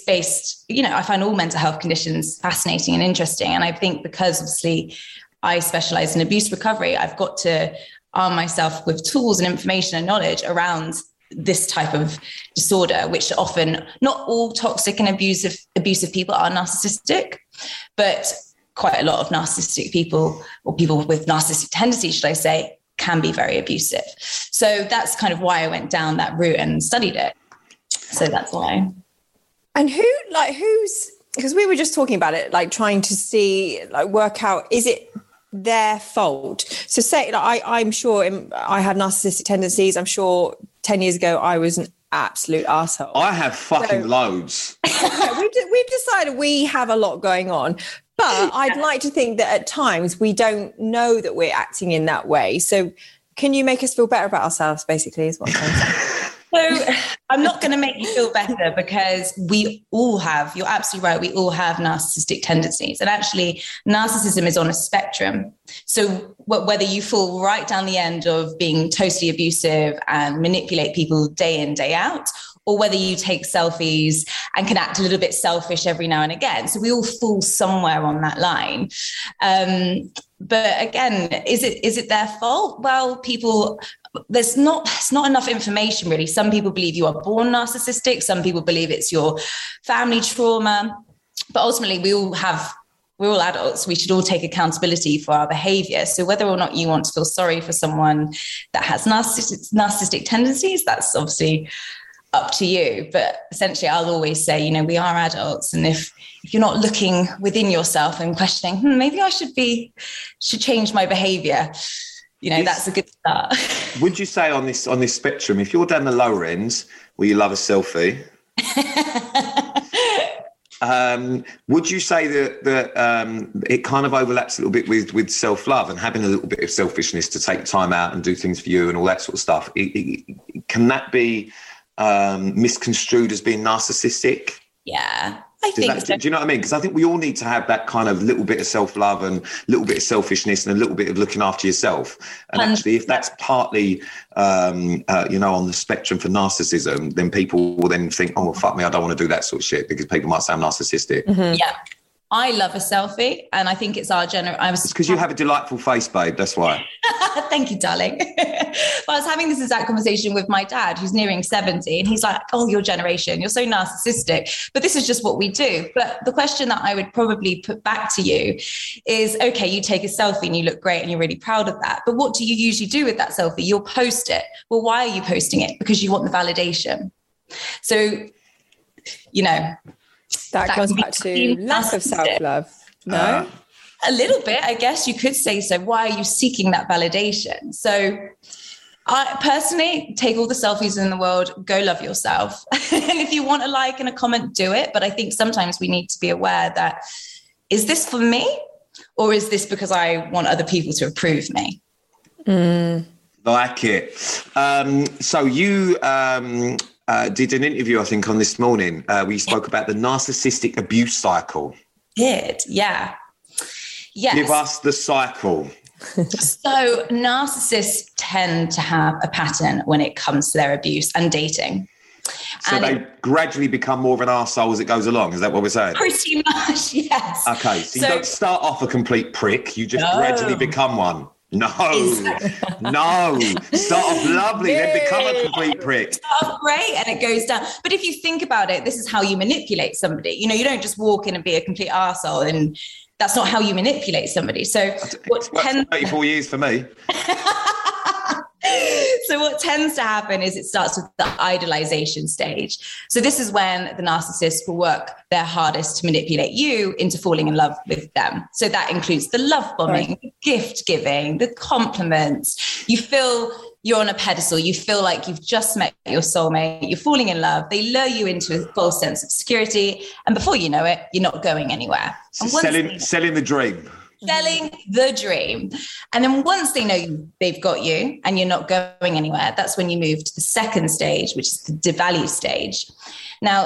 faced, I find all mental health conditions fascinating and interesting. And I think because obviously I specialize in abuse recovery, I've got to arm myself with tools and information and knowledge around this type of disorder, which often, not all toxic and abusive people are narcissistic, but quite a lot of narcissistic people, or people with narcissistic tendencies, should I say, can be very abusive. So that's kind of why I went down that route and studied it. So that's why. And who's, because we were just talking about it, like trying to see, like work out, is it their fault? So say, I'm sure I have narcissistic tendencies. I'm sure 10 years ago I was an absolute arsehole. I have fucking loads. We've decided we have a lot going on. But I'd like to think that at times we don't know that we're acting in that way. So can you make us feel better about ourselves, basically, is what I'm saying. So I'm not going to make you feel better, because we all have, you're absolutely right, we all have narcissistic tendencies. And actually, narcissism is on a spectrum. So whether you fall right down the end of being totally abusive and manipulate people day in, day out, or whether you take selfies and can act a little bit selfish every now and again. So we all fall somewhere on that line. But again, is it their fault? Well, there's not enough information, really. Some people believe you are born narcissistic. Some people believe it's your family trauma. But ultimately, we're all adults. We should all take accountability for our behavior. So whether or not you want to feel sorry for someone that has narcissistic tendencies, that's obviously up to you. But essentially, I'll always say, we are adults. And if you're not looking within yourself and questioning, maybe I should change my behavior, that's a good start. Would you say on this spectrum, if you're down the lower ends where you love a selfie, would you say that it kind of overlaps a little bit with self-love and having a little bit of selfishness to take time out and do things for you and all that sort of stuff? Can that be misconstrued as being narcissistic? Yeah, I think so. Do you know what I mean? Because I think we all need to have that kind of little bit of self-love and a little bit of selfishness and a little bit of looking after yourself. And actually, if that's partly, on the spectrum for narcissism, then people will then think, oh, well, fuck me, I don't want to do that sort of shit, because people might say I'm narcissistic. Mm-hmm. Yeah. I love a selfie, and I think it's our It's because you have a delightful face, babe. That's why. Thank you, darling. But I was having this exact conversation with my dad, who's nearing 70, and he's like, "Oh, your generation, you're so narcissistic." But this is just what we do. But the question that I would probably put back to you is, okay, you take a selfie and you look great and you're really proud of that. But what do you usually do with that selfie? You'll post it. Well, why are you posting it? Because you want the validation. So, that comes back to lack of self-love. No? A little bit, I guess you could say so. Why are you seeking that validation? So I personally take all the selfies in the world, go love yourself. And if you want a like and a comment, do it. But I think sometimes we need to be aware that, is this for me? Or is this because I want other people to approve me? Like it. So you... did an interview, I think, on This Morning. We spoke about the narcissistic abuse cycle. Yeah. Yes. Give us the cycle. So narcissists tend to have a pattern when it comes to their abuse and dating. So and they gradually become more of an arsehole as it goes along. Is that what we're saying? Pretty much, yes. Okay, so you don't start off a complete prick. You just gradually become one. No. Start off lovely, then become a complete prick. Start off great and it goes down. But if you think about it, this is how you manipulate somebody. You don't just walk in and be a complete arsehole, and that's not how you manipulate somebody. So what 34 years for me. So what tends to happen is it starts with the idolization stage. So this is when the narcissist will work their hardest to manipulate you into falling in love with them. So that includes the love bombing, the gift giving, the compliments. You feel you're on a pedestal. You feel like you've just met your soulmate. You're falling in love. They lure you into a false sense of security. And before you know it, you're not going anywhere. So selling the dream. Selling the dream. And then once they know they've got you and you're not going anywhere, that's when you move to the second stage, which is the devalue stage. Now,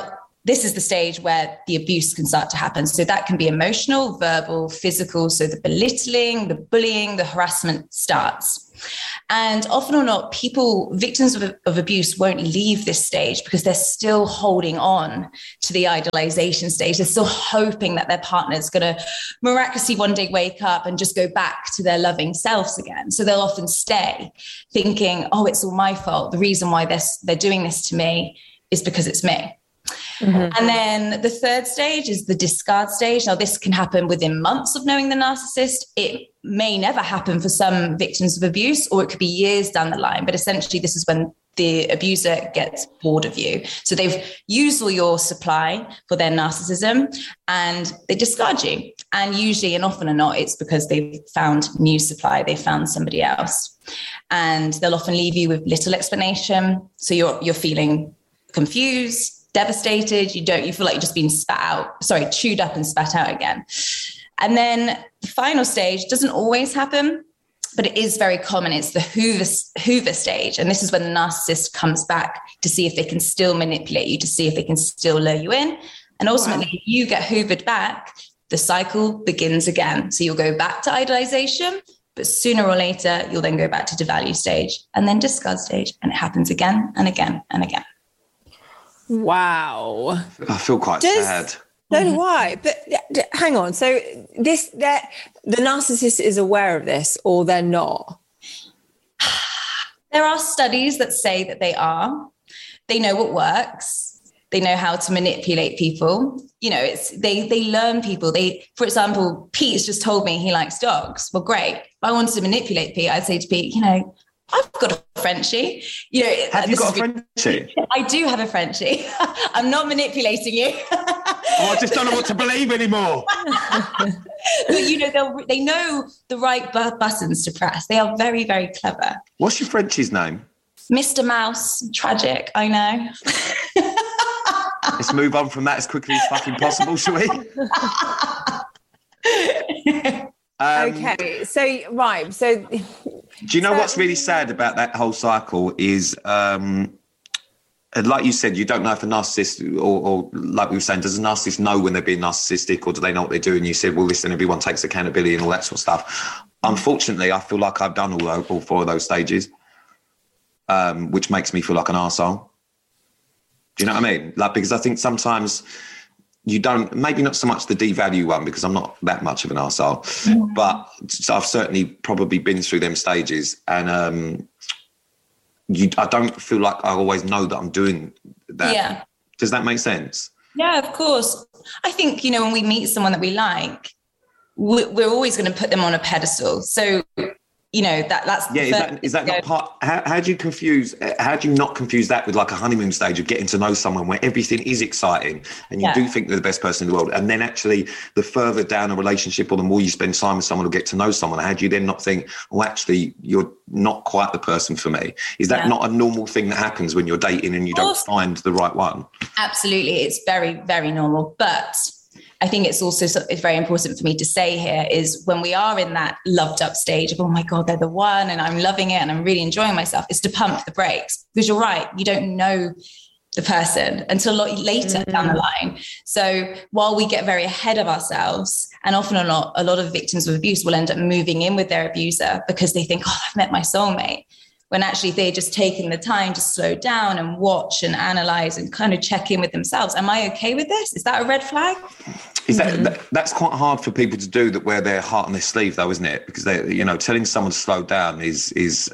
this is the stage where the abuse can start to happen. So that can be emotional, verbal, physical. So the belittling, the bullying, the harassment starts. And often or not, victims of abuse won't leave this stage because they're still holding on to the idolization stage. They're still hoping that their partner's going to miraculously one day wake up and just go back to their loving selves again. So they'll often stay thinking, oh, it's all my fault. The reason why they're doing this to me is because it's me. Mm-hmm. And then the third stage is the discard stage. Now, this can happen within months of knowing the narcissist. It may never happen for some victims of abuse, or it could be years down the line. But essentially, this is when the abuser gets bored of you. So they've used all your supply for their narcissism and they discard you. And usually, and often or not, it's because they've found new supply. They found somebody else. And they'll often leave you with little explanation. So you're feeling confused, devastated. You feel like you're just being chewed up and spat out again. And then the final stage doesn't always happen, but it is very common. It's the Hoover stage. And this is when the narcissist comes back to see if they can still manipulate you, to see if they can still lure you in. And ultimately, if you get hoovered back, the cycle begins again. So you'll go back to idolization, but sooner or later, you'll then go back to devalue stage and then discard stage. And it happens again and again and again. Wow. I feel quite sad. So do I. But hang on. So the narcissist is aware of this, or they're not? There are studies that say that they are. They know what works. They know how to manipulate people. They learn people. For example, Pete's just told me he likes dogs. Well, great. If I wanted to manipulate Pete, I'd say to Pete, I've got a Frenchie. Have you got a Frenchie? I do have a Frenchie. I'm not manipulating you. I just don't know what to believe anymore. But they know the right buttons to press. They are very, very clever. What's your Frenchie's name? Mr. Mouse. Tragic, I know. Let's move on from that as quickly as fucking possible, shall we? Okay, so right, so do you know what's really sad about that whole cycle is, like you said, you don't know if a narcissist, or like we were saying, does a narcissist know when they're being narcissistic, or do they know what they're doing? You said, well, listen, everyone takes accountability and all that sort of stuff. Unfortunately, I feel like I've done all four of those stages, which makes me feel like an arsehole. Do you know what I mean? Because I think sometimes you don't, maybe not so much the devalue one, because I'm not that much of an arsehole, but I've certainly probably been through them stages, and I don't feel like I always know that I'm doing that. Yeah. Does that make sense? Yeah, of course. I think, when we meet someone that we like, we're always going to put them on a pedestal. So, that's is that not part? How do you not confuse that with like a honeymoon stage of getting to know someone where everything is exciting and you do think they're the best person in the world, and then actually the further down a relationship or the more you spend time with someone or get to know someone, how do you then not think, actually you're not quite the person for me? Is that not a normal thing that happens when you're dating and you don't find the right one? Absolutely, it's very, very normal, but I think it's very important for me to say here is when we are in that loved up stage of, oh my God, they're the one and I'm loving it and I'm really enjoying myself, is to pump the brakes, because you're right. You don't know the person until a lot later down the line. So while we get very ahead of ourselves, and often or not, a lot of victims of abuse will end up moving in with their abuser because they think, I've met my soulmate. When actually they're just taking the time to slow down and watch and analyze and kind of check in with themselves. Am I okay with this? Is that a red flag? Is that's quite hard for people to do, that wear their heart on their sleeve, though, isn't it? Because telling someone to slow down is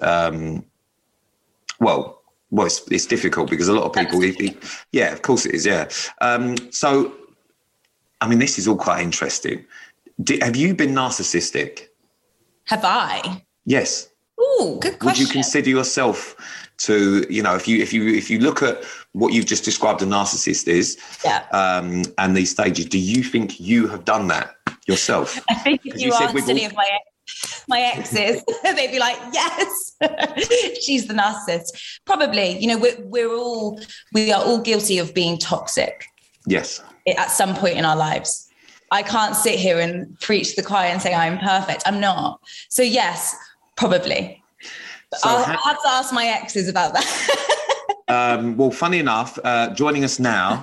it's difficult, because a lot of people, yeah, of course it is, yeah. So, I mean, this is all quite interesting. Have you been narcissistic? Have I? Yes. Ooh, good question. Would you consider yourself to, if you look at what you've just described a narcissist is, and these stages, do you think you have done that yourself? I think if you asked any of my exes, they'd be like, yes, she's the narcissist. Probably, we are all guilty of being toxic. Yes. At some point in our lives. I can't sit here and preach to the choir and say I'm perfect. I'm not. So yes, probably. So I'll have to ask my exes about that. Well, funny enough, joining us now.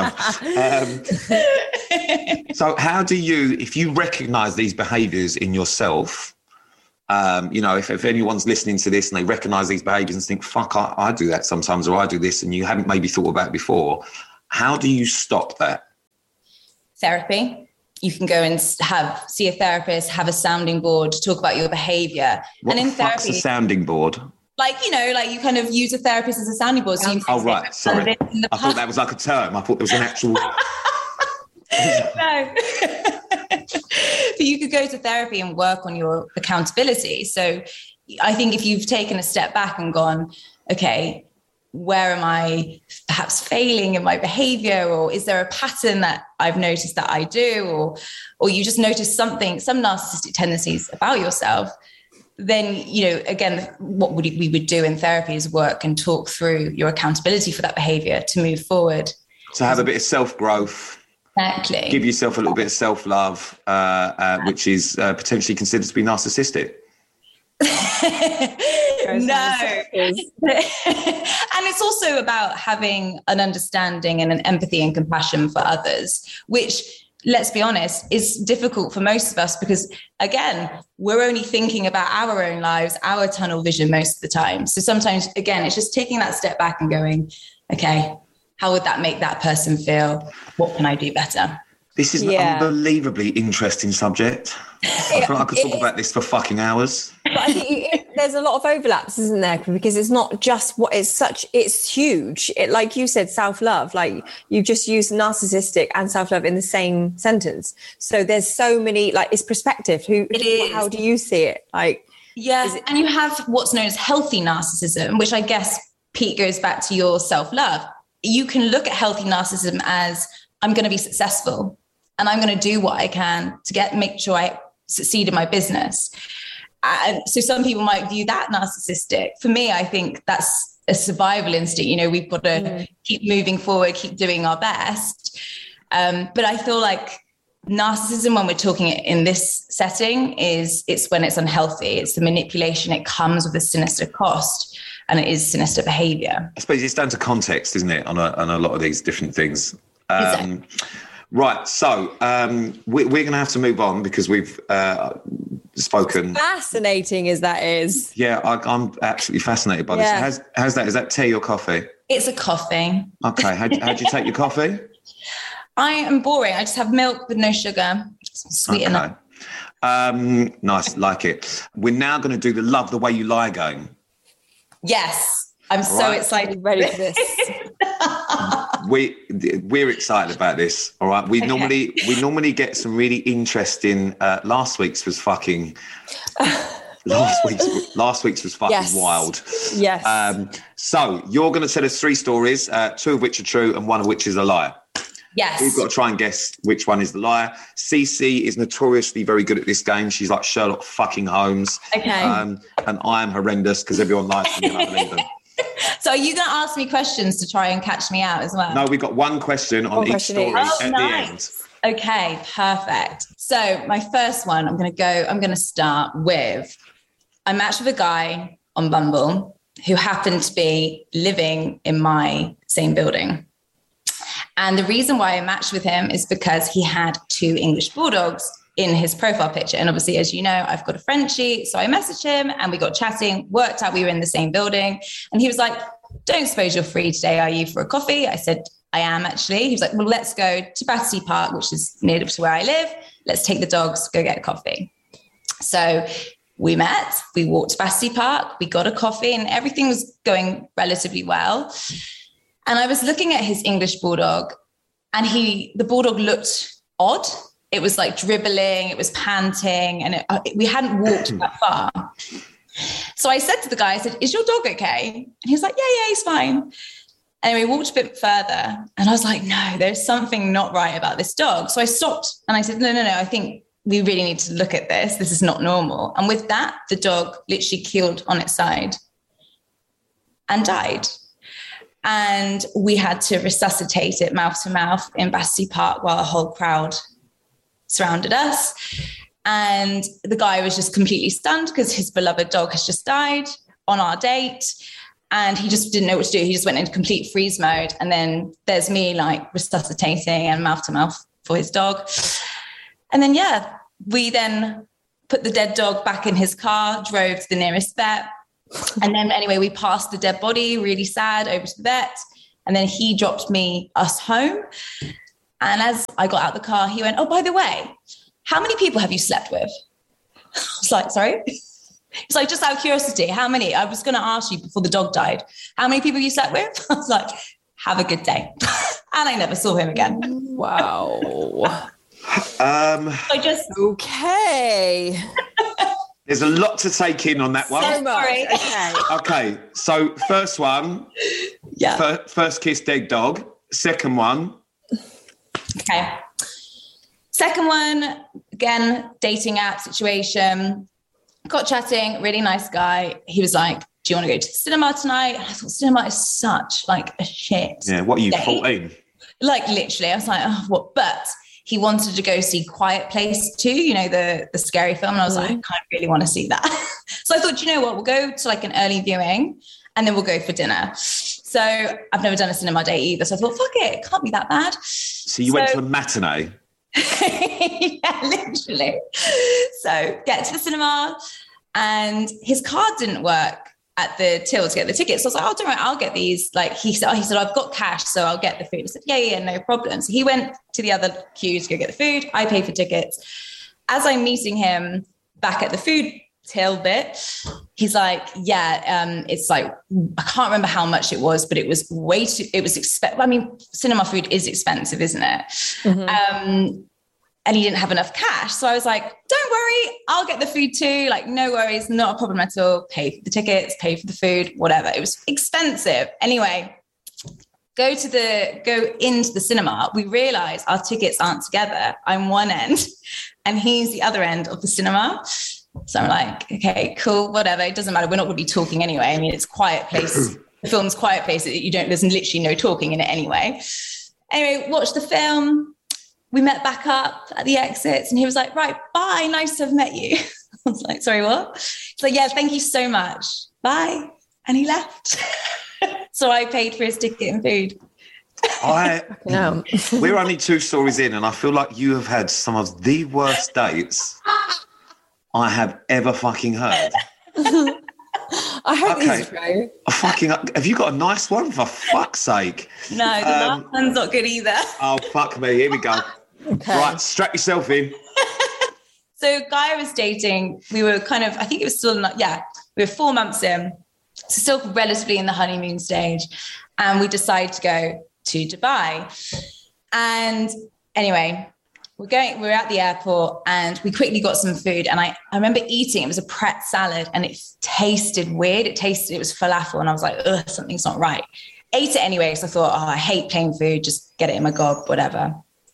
So how do you, if you recognize these behaviors in yourself, if anyone's listening to this and they recognize these behaviors and think, fuck, I do that sometimes, or I do this, and you haven't maybe thought about it before, how do you stop that? Therapy. You can go and see a therapist, have a sounding board, talk about your behavior. What and in the fuck's therapy, a sounding board? Like you kind of use a therapist as a sounding board. So right. Sorry. I thought that was like a term. I thought there was an actual... No. But you could go to therapy and work on your accountability. So I think if you've taken a step back and gone, okay, where am I perhaps failing in my behavior? Or is there a pattern that I've noticed that I do? Or you just notice some narcissistic tendencies about yourself, then, again, what we would do in therapy is work and talk through your accountability for that behavior to move forward. To have a bit of self-growth. Exactly. Give yourself a little bit of self-love, which is potentially considered to be narcissistic. No. And it's also about having an understanding and an empathy and compassion for others, which, let's be honest, is difficult for most of us because, again, we're only thinking about our own lives, our tunnel vision most of the time. So sometimes, again, it's just taking that step back and going, okay, how would that make that person feel? What can I do better? This is an unbelievably interesting subject. I feel like I could talk about this for fucking hours. But I think there's a lot of overlaps, isn't there? Because it's not just it's huge. Like you said, self-love, like you just use narcissistic and self-love in the same sentence. So there's so many, like it's perspective. How do you see it? Like, yes. And you have what's known as healthy narcissism, which I guess, Pete, goes back to your self-love. You can look at healthy narcissism as I'm going to be successful and I'm going to do what I can to make sure I succeed in my business. And so some people might view that narcissistic. For me, I think that's a survival instinct. We've got to keep moving forward, keep doing our best. But I feel like narcissism, when we're talking in this setting, it's when it's unhealthy. It's the manipulation. It comes with a sinister cost. And it is sinister behavior. I suppose it's down to context, isn't it, on a lot of these different things. Exactly. Right. So we're going to have to move on because we've spoken. Fascinating as that is. Yeah, I'm absolutely fascinated by this. How's that? Is that tea or coffee? It's a coffee. Okay. How'd you take your coffee? I am boring. I just have milk with no sugar. Sweet enough. Nice. Like it. We're now going to do the Love the Way You Lie game. Yes, I'm so excited. Ready for this. We're excited about this. All right. We normally get some really interesting. Last week's was fucking. Last week's was fucking wild. Yes. So you're going to tell us 3 stories, 2 of which are true and 1 of which is a lie. Yes. We've got to try and guess which one is the liar. Cece is notoriously very good at this game. She's like Sherlock fucking Holmes. Okay. And I am horrendous because everyone lies to me and I believe them. So are you going to ask me questions to try and catch me out as well? No, we've got 1 question on each story at the end. Okay, perfect. So my first one, I'm going to start with, I matched with a guy on Bumble who happened to be living in my same building. And the reason why I matched with him is because he had 2 English bulldogs in his profile picture. And obviously, as you know, I've got a Frenchie. So I messaged him and we got chatting, worked out we were in the same building. And he was like, don't suppose you're free today, are you, for a coffee? I said, I am actually. He was like, well, let's go to Battersea Park, which is near to where I live. Let's take the dogs, go get a coffee. So we met, we walked to Battersea Park, we got a coffee and everything was going relatively well. And I was looking at his English bulldog and the bulldog looked odd. It was like dribbling, it was panting, and we hadn't walked that far. So I said to the guy, I said, is your dog okay? And he was like, yeah, he's fine. And we walked a bit further and I was like, no, there's something not right about this dog. So I stopped and I said, no, I think we really need to look at this. This is not normal. And with that, the dog literally keeled on its side and died. And we had to resuscitate it mouth to mouth in Battersea Park while a whole crowd surrounded us. And the guy was just completely stunned because his beloved dog has just died on our date. And he just didn't know what to do. He just went into complete freeze mode. And then there's me like resuscitating and mouth to mouth for his dog. And then, we then put the dead dog back in his car, drove to the nearest vet. And then anyway, we passed the dead body, really sad, over to the vet. And then he dropped us home. And as I got out the car, he went, oh, by the way, how many people have you slept with? I was like, sorry? He's like, just out of curiosity, how many? I was going to ask you before the dog died. How many people you slept with? I was like, have a good day. And I never saw him again. Wow. Okay. There's a lot to take in on that one. So much. Okay. So first one. Yeah. First kiss, dead dog. Second one. Okay. Second one, again, dating app situation. Got chatting, really nice guy. He was like, do you want to go to the cinema tonight? And I thought cinema is such like a shit. Yeah, what are you, date. 14? Like literally, I was like, oh, what? But he wanted to go see Quiet Place 2, you know, the scary film. And I was like, I kind of really want to see that. So I thought, you know what, we'll go to like an early viewing and then we'll go for dinner. So I've never done a cinema date either. So I thought, fuck it can't be that bad. So you went to a matinee? Yeah, literally. So get to the cinema and his card didn't work at the till to get the tickets. So I was like, oh, don't worry, I'll get these. Like he said, I've got cash, so I'll get the food. I said, yeah, no problem. So he went to the other queue to go get the food. I paid for tickets. As I'm meeting him back at the food till bit, he's like, it's like, I can't remember how much it was, but it was I mean, cinema food is expensive, isn't it? Mm-hmm. And he didn't have enough cash. So I was like, don't worry, I'll get the food too. Like, no worries, not a problem at all. Pay for the tickets, pay for the food, whatever. It was expensive. Anyway, go into the cinema. We realize our tickets aren't together. I'm one end and he's the other end of the cinema. So I'm like, okay, cool, whatever. It doesn't matter. We're not going to be talking anyway. I mean, it's Quiet Place. The film's Quiet Place. There's literally no talking in it anyway. Anyway, watch the film. We met back up at the exits and he was like, right, bye. Nice to have met you. I was like, sorry, what? He's like, yeah, thank you so much. Bye. And he left. So I paid for his ticket and food. We're only 2 stories in and I feel like you have had some of the worst dates I have ever fucking heard. I hope this is true. Have you got a nice one, for fuck's sake? No, the last one's not good either. Oh, fuck me. Here we go. Okay. Right, strap yourself in. So guy I was dating, we were kind of, I think it was still not, we were 4 months in, so still relatively in the honeymoon stage. And we decided to go to Dubai. And anyway, we're at the airport and we quickly got some food. And I remember eating, it was a Pret salad and it tasted weird. It was falafel. And I was like, ugh, something's not right. Ate it anyway. So I thought, I hate plain food. Just get it in my gob, whatever.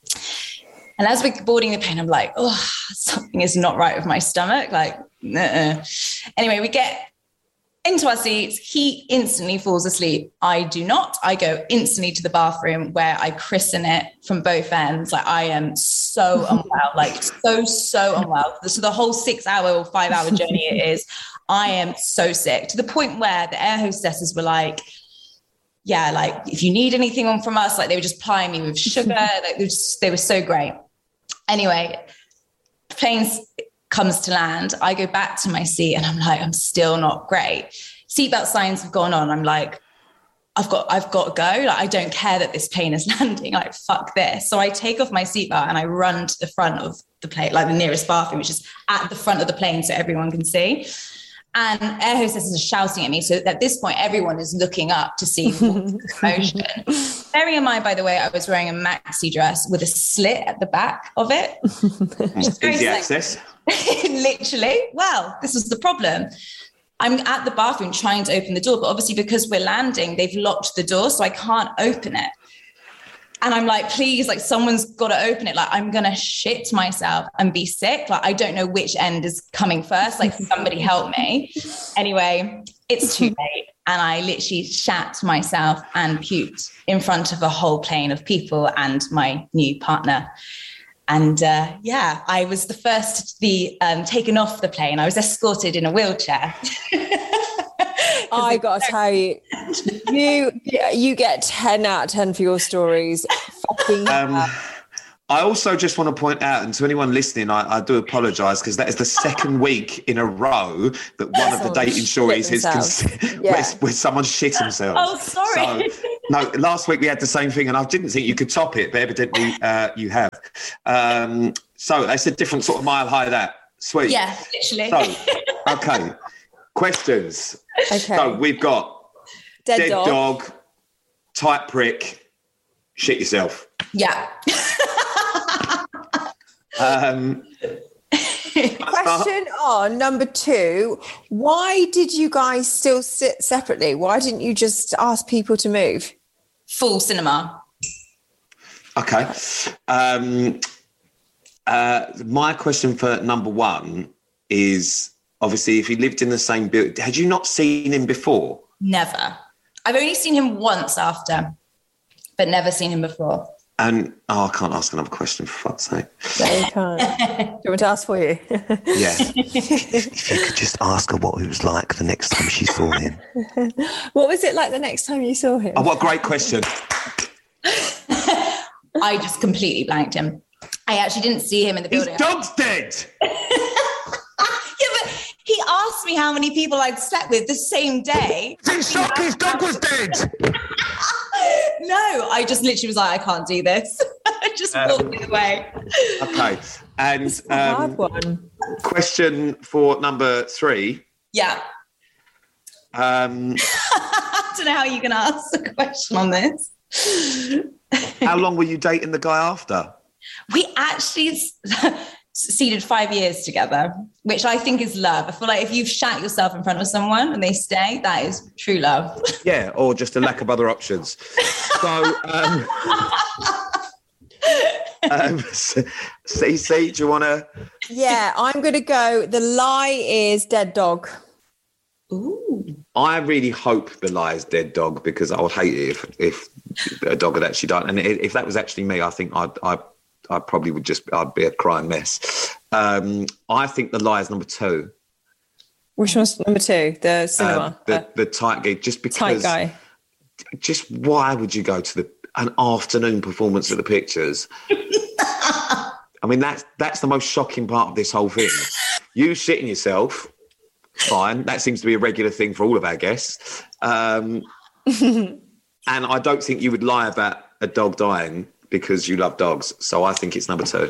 And as we're boarding the plane, I'm like, oh, something is not right with my stomach. Like, nuh-uh. Anyway, we get into our seats. He instantly falls asleep. I do not. I go instantly to the bathroom where I christen it from both ends. Like I am so unwell, like so unwell. So the whole 6-hour or 5-hour journey it is, I am so sick to the point where the air hostesses were like, yeah, like if you need anything on from us, like they were just plying me with sugar. Like they were so great. Anyway, the plane comes to land. I go back to my seat and I'm like, I'm still not great. Seatbelt signs have gone on. I'm like, I've got to go. Like, I don't care that this plane is landing. Like, fuck this. So I take off my seatbelt and I run to the front of the plane, like the nearest bathroom, which is at the front of the plane so everyone can see. And air hostesses are shouting at me. So at this point, everyone is looking up to see the commotion. Bearing in mind, by the way, I was wearing a maxi dress with a slit at the back of it. Easy access. Literally. Well, this was the problem. I'm at the bathroom trying to open the door, but obviously because we're landing, they've locked the door, so I can't open it. And I'm like, please, like someone's got to open it. Like I'm going to shit myself and be sick. Like I don't know which end is coming first. Like somebody help me. Anyway, it's too late. And I literally shat myself and puked in front of a whole plane of people and my new partner. And I was the first to be taken off the plane. I was escorted in a wheelchair. I got to tell you, you get 10 out of 10 for your stories. Fucking I also just want to point out, and to anyone listening, I do apologise because that is the second week in a row that one of the dating stories is where someone shit himself. Oh, sorry. So, no, last week we had the same thing, and I didn't think you could top it, but evidently you have. So it's a different sort of mile high. That sweet. Yeah, literally. So, okay, questions. Okay. So we've got dead dog, tight prick, shit yourself. Yeah. Question on number 2. Why did you guys still sit separately? Why didn't you just ask people to move? Full cinema. Okay. My question for number 1 is, obviously, if he lived in the same building, had you not seen him before? Never. I've only seen him once after, but never seen him before. And I can't ask another question, for fuck's sake. No, you can't. Do you want me to ask for you? Yeah. If you could just ask her what it was like the next time she saw him. What was it like the next time you saw him? Oh, what a great question. I just completely blanked him. I actually didn't see him in the building. His dog's dead. Yeah, but he asked me how many people I'd slept with the same day. In shock, his dog was dead. No, I just literally was like, I can't do this. I just walked away. Okay. And hard one. question for number 3. Yeah. I don't know how you can ask a question on this. How long were you dating the guy after? We actually succeeded 5 years together, which I think is love. I feel like if you've shat yourself in front of someone and they stay, that is true love. Yeah, or just a lack of other options. So, CC, do you want to? Yeah, I'm going to go. The lie is dead dog. Ooh. I really hope the lie is dead dog, because I would hate it if a dog had actually died. And if that was actually me, I think I probably would I'd be a crying mess. I think the lie is number 2. Which one's number 2? The cinema? The tight guy, just because. Tight guy. Just why would you go to an afternoon performance of the pictures? I mean, that's the most shocking part of this whole thing. You shitting yourself, fine. That seems to be a regular thing for all of our guests. And I don't think you would lie about a dog dying because you love dogs. So I think it's number 2.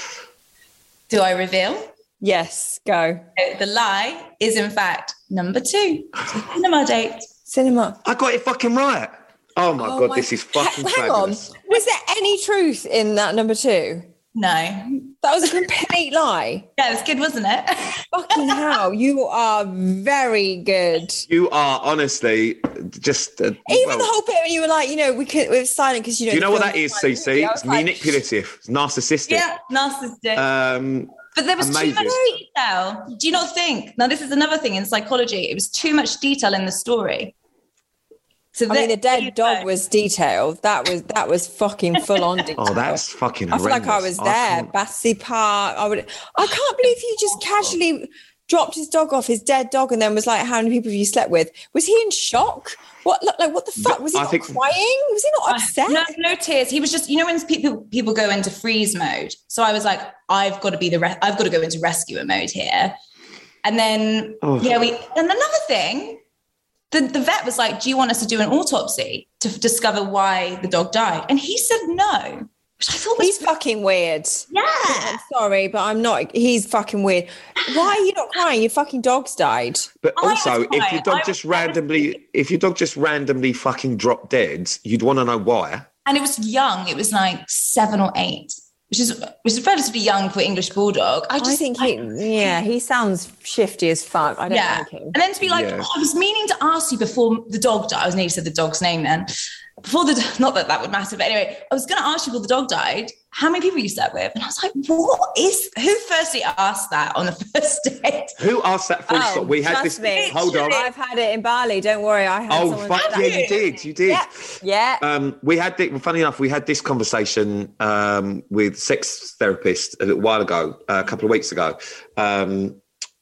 Do I reveal? Yes, go. The lie is, in fact, number 2. Cinema date. Cinema. I got it fucking right. Oh my God, this is fucking fabulous. Hang on. Was there any truth in that number 2? No. That was a complete lie. Yeah, it was good, wasn't it? Fucking hell. You are very good. You are honestly just... Even the whole bit when you were like, we were silent because, Do you know what that is, CC? It's manipulative. It's narcissistic. Yeah, narcissistic. But there was too much detail. Do you not think? Now, this is another thing in psychology. It was too much detail in the story. So the dead dog was detailed. That was fucking full on detail. Oh, that's fucking horrendous. I feel like I was there. Battersea Park. I can't believe he just casually dropped his dog off, his dead dog, and then was like, how many people have you slept with? Was he in shock? What the fuck? Was he not crying? Was he not upset? No tears. He was just, when people go into freeze mode. So I was like, I've got to go into rescuer mode here. And then, and another thing, the vet was like, do you want us to do an autopsy to discover why the dog died? And he said no. Which I thought he's fucking weird. Yeah. I'm sorry, but I'm not. He's fucking weird. Why are you not crying? Your fucking dog's died. But also, if your dog just randomly fucking dropped dead, you'd want to know why. And it was young. It was like 7 or 8, which is relatively young for English bulldog. I think he sounds shifty as fuck. I don't like him. And then to be like, I was meaning to ask you before the dog died. I was nearly said the dog's name then. Not that would matter, but anyway, I was going to ask you before the dog died, how many people you slept with? And I was like, who firstly asked that on the first date? Who asked that full stop? We had this, hold on. I've had it in Bali, don't worry. I had someone fuck yeah, you did. Yeah. We had, funny enough, we had this conversation with sex therapist a little while ago, a couple of weeks ago.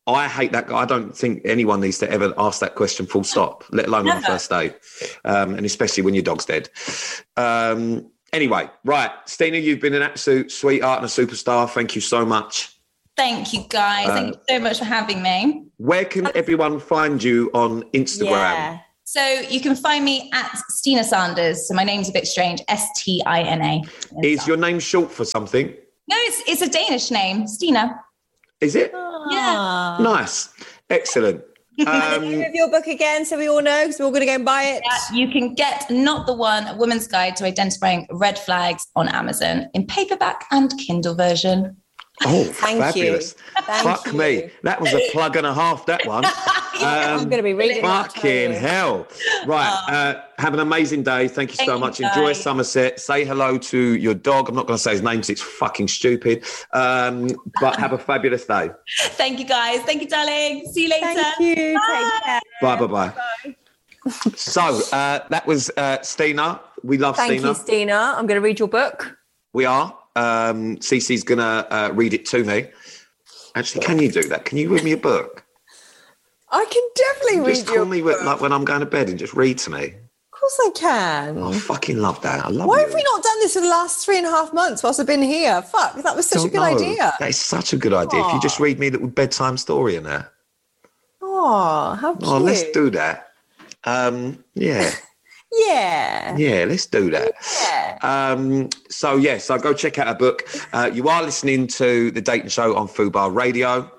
I hate that guy. I don't think anyone needs to ever ask that question full stop, let alone on the first day. And especially when your dog's dead. Anyway, right. Stina, you've been an absolute sweetheart and a superstar. Thank you so much. Thank you, guys. Thank you so much for having me. Where can everyone find you on Instagram? Yeah. So you can find me at Stina Sanders. So my name's a bit strange, Stina. Is your name short for something? No, it's a Danish name, Stina. Is it? Yeah. Nice. Excellent. Name of your book again, so we all know, because we're all going to go and buy it. Yeah, you can get Not the One, A Woman's Guide to Identifying Red Flags on Amazon in paperback and Kindle version. Oh, Thank fabulous. you. Fuck me. That was a plug and a half, that one. I'm going to be reading that. Fucking hell. Right. Have an amazing day. Thank you so much. Enjoy Somerset. Say hello to your dog. I'm not going to say his name because it's fucking stupid. But have a fabulous day. Thank you, guys. Thank you, darling. See you later. Thank you. Bye. Take care. Bye. So that was Stina. We love Stina. Thank you, Stina. I'm going to read your book. We are. Cece's going to read it to me. Actually, can you do that? Can you read me a book? I can definitely read Just your call me book. like when I'm going to bed and just read to me. Of course I can. I fucking love that. I love Why you. have we not done this for the last 3.5 months whilst I've been here? Fuck, that was such a good idea. That is such a good idea. If you just read me a little bedtime story in there. Oh, how cute. Oh, let's do that. Yeah. Yeah. Yeah, let's do that. Yeah. So go check out our book. You are listening to The Dating Show on Fubar Radio.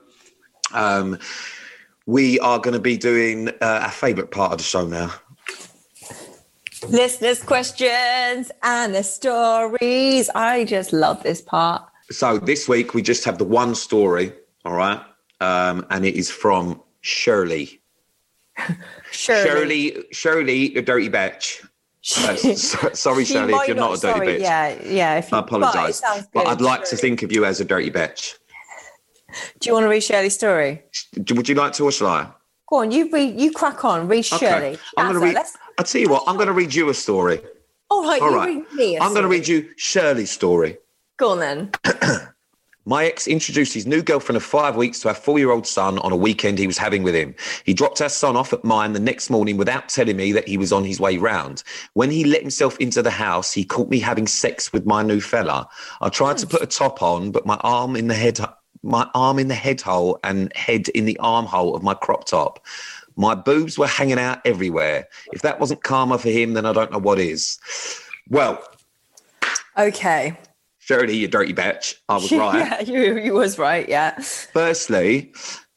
We are going to be doing our favourite part of the show now. Listeners' questions and the stories. I just love this part. So this week we just have the one story, all right? And it is from Shirley. Shirley, the dirty bitch. Sorry, Shirley, if you're not a dirty bitch. Yeah. If you, I apologise. But I'd like to think of you as a dirty bitch. Do you want to read Shirley's story? Would you like to or shall I? Go on, you crack on. Read Shirley. I'm going to read. I'll tell you what. I'm going to read you a story. All right. Read me a I'm going to read you Shirley's story. Go on then. My ex introduced his new girlfriend of 5 weeks to our 4-year-old son on a weekend he was having with him. He dropped our son off at mine the next morning without telling me that he was on his way round. When he let himself into the house, he caught me having sex with my new fella. I tried to put a top on, but my arm in the head hole and head in the armhole of my crop top. My boobs were hanging out everywhere. If that wasn't karma for him, then I don't know what is. Well. Okay. Shirley, you dirty bitch. I was right. Yeah, you was right, yeah. Firstly,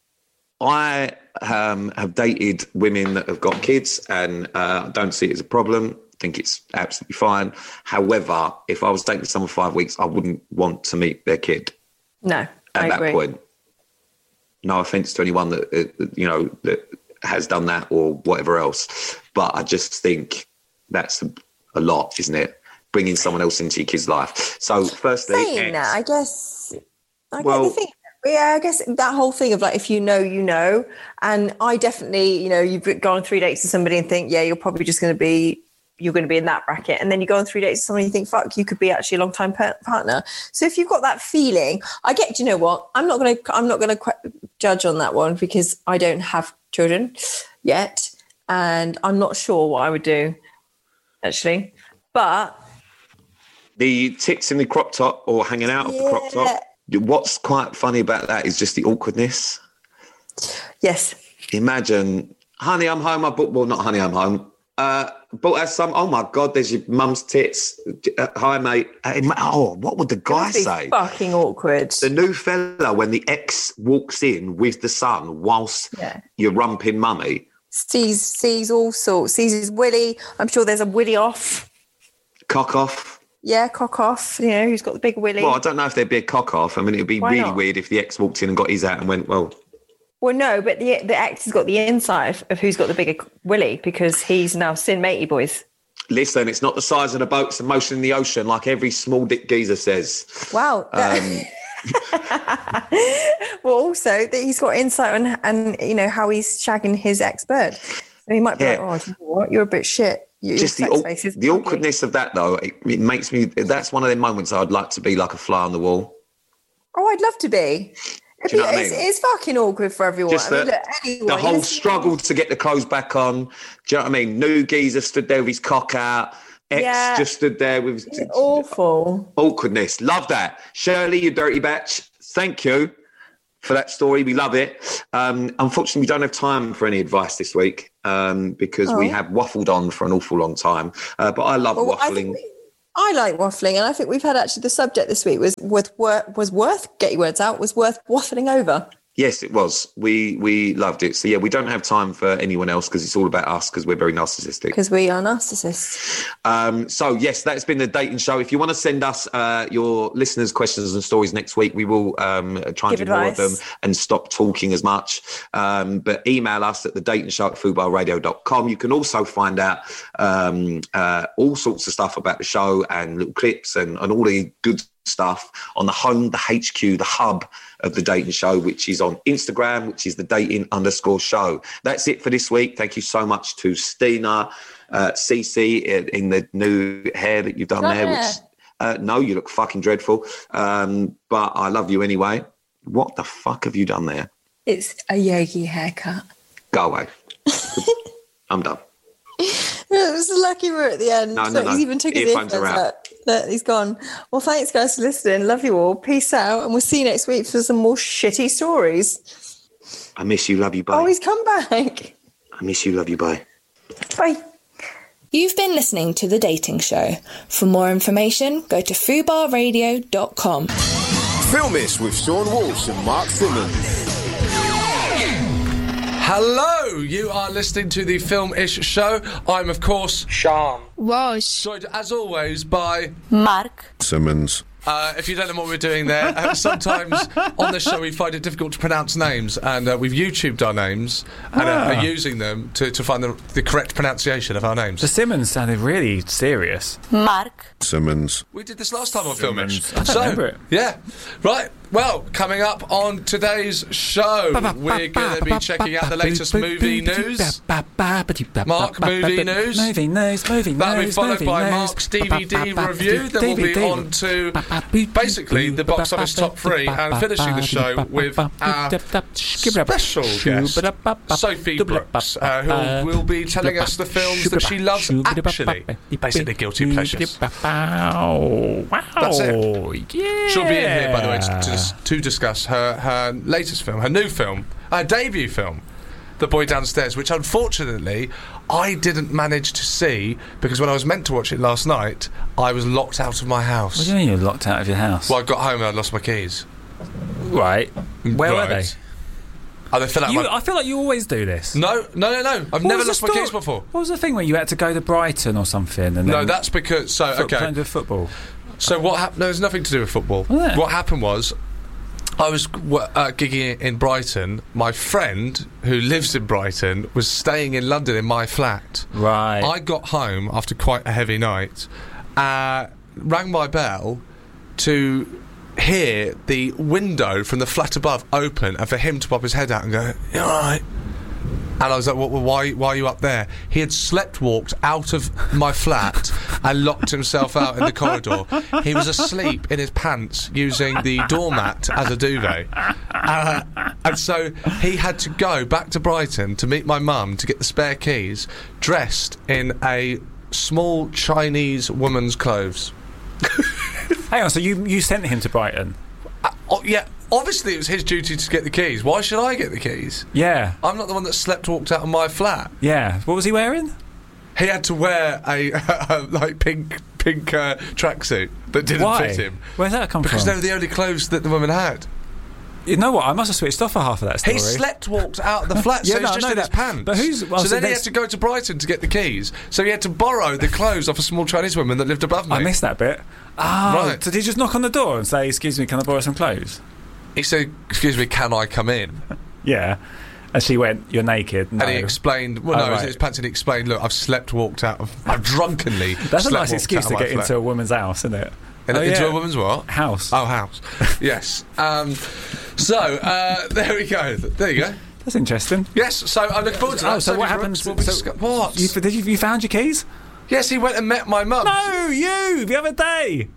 I have dated women that have got kids and don't see it as a problem. Think it's absolutely fine. However, if I was dating someone 5 weeks, I wouldn't want to meet their kid. No, at that agree. point. No offense to anyone that has done that or whatever else, but I just think that's a lot, isn't it? Bringing someone else into your kid's life. So, firstly, I guess get the thing. Yeah, I guess that whole thing of like, if you know, you know. And I definitely, you've gone on 3 dates with somebody and think, yeah, you're probably just going to be in that bracket. And then you go on 3 dates with somebody and think, fuck, you could be actually a long time partner. So if you've got that feeling, I get, do you know what? I'm not going to judge on that one because I don't have children yet. And I'm not sure what I would do, actually. But the tits in the crop top or hanging out of the crop top. What's quite funny about that is just the awkwardness. Yes. Imagine, honey, I'm home. Not honey, I'm home. Bought us some. Oh my God, there's your mum's tits. Hi, mate. What would the guy say? Fucking awkward. The new fella, when the ex walks in with the son whilst you're rumping mummy. Sees all sorts. Sees his willy. I'm sure there's a willy off. Cock off. Yeah, cock off. Who's got the big willy? Well, I don't know if there'd be a cock off. I mean, it'd be really weird if the ex walked in and got his out and went, well. Well, no, but the ex has got the insight of who's got the bigger willy because he's now sin matey boys. Listen, it's not the size of the boat, it's the motion in the ocean, like every small dick geezer says. Wow. Well, also that he's got insight on and how he's shagging his ex-bird. So he might be like, oh, do you know what? You're a bit shit. Just the awkwardness of that, though, it makes me... That's one of the moments I'd like to be like a fly on the wall. Oh, I'd love to be. Do you know what I mean? It's fucking awkward for everyone. Just the whole struggle to get the clothes back on. Do you know what I mean? New geezer stood there with his cock out. Ex just stood there with awful awkwardness. Love that. Shirley, you dirty batch. Thank you for that story. We love it. Unfortunately, we don't have time for any advice this week because we have waffled on for an awful long time. But I love waffling. I like waffling, and I think we've had actually the subject this week was worth, get your words out, was worth waffling over. Yes, it was. We loved it. So, yeah, we don't have time for anyone else because it's all about us because we're very narcissistic. Because we are narcissists. So, yes, that's been the dating show. If you want to send us your listeners' questions and stories next week, we will try and do more of them and stop talking as much. But email us at thedatingshow@foodbarradio.com. You can also find out all sorts of stuff about the show and little clips and all the good stuff on the home, the HQ, the hub of the dating show, which is on Instagram, which is the dating_show. That's it for this week. Thank you so much to Stina, Cece in the new hair that you've done there. Which no, you look fucking dreadful. But I love you anyway. What the fuck have you done there? It's a yogi haircut. Go away. I'm done. It was lucky we're at the end. No. He's even took his earphones out. He's gone. Well, thanks guys for listening. Love you all. Peace out. And we'll see you next week for some more shitty stories. I miss you. Love you. Bye. Oh, he's come back. I miss you. Love you. Bye. Bye. You've been listening to The Dating Show. For more information, go to foodbarradio.com. Filmish with Sean Walsh and Mark Simmons. Hello, you are listening to the Film-ish show. I'm, of course, Sean Walsh. Joined, as always, by Mark Simmons. If you don't know what we're doing there, sometimes on this show we find it difficult to pronounce names, and we've YouTubed our names and are using them to find the correct pronunciation of our names. The Simmons sounded really serious. Mark Simmons. We did this last time on Film-ish. I don't remember it. Yeah. Right. Well, coming up on today's show, we're going to be checking out the latest movie news. Mark, movie news. Movie news. That'll be followed by Mark's DVD review. Then we'll be on to basically the box office top 3 and finishing the show with our special guest, Sophie Brooks, who will be telling us the films that she loves actually. Basically guilty pleasures. Wow. That's it. Yeah. She'll be in here, by the way, to discuss her latest film, her new film, her debut film, The Boy Downstairs, which unfortunately I didn't manage to see because when I was meant to watch it last night, I was locked out of my house. What do you mean you're locked out of your house? Well, I got home and I lost my keys. Right. Where were they? Oh, they fell out I feel like you always do this. No. I've never lost my keys before. What was the thing where you had to go to Brighton or something? And no, that's because... Playing with football. So what happened... No, there's nothing to do with football. Oh, yeah. What happened was... I was gigging in Brighton. My friend, who lives in Brighton, was staying in London in my flat. Right. I got home after quite a heavy night, rang my bell to hear the window from the flat above open and for him to pop his head out and go, "You all right?" And I was like, why are you up there? He had slept-walked out of my flat and locked himself out in the corridor. He was asleep in his pants using the doormat as a duvet. And so he had to go back to Brighton to meet my mum to get the spare keys, dressed in a small Chinese woman's clothes. Hang on, so you sent him to Brighton? Yeah. Obviously, it was his duty to get the keys. Why should I get the keys? Yeah. I'm not the one that walked out of my flat. Yeah. What was he wearing? He had to wear a pink tracksuit that didn't fit him. Where's that come from? Because they were the only clothes that the woman had. You know what? I must have switched off for half of that story. He walked out of the flat, so he's just in his pants. But so then he had to go to Brighton to get the keys. So he had to borrow the clothes off a small Chinese woman that lived above me. I missed that bit. Right. So did he just knock on the door and say, "Excuse me, can I borrow some clothes?" He said, "Excuse me, can I come in?" Yeah. And she went, "You're naked." No. And he explained, it was in his pants, and he explained, "Look, I've drunkenly That's a nice excuse to get into a woman's house, isn't it? Into a woman's what? House. Oh, house. Yes. So, there we go. There you go. That's interesting. Yes, so I look forward to that. So what happened? What? You found your keys? Yes, he went and met my mum. No, you! The other day!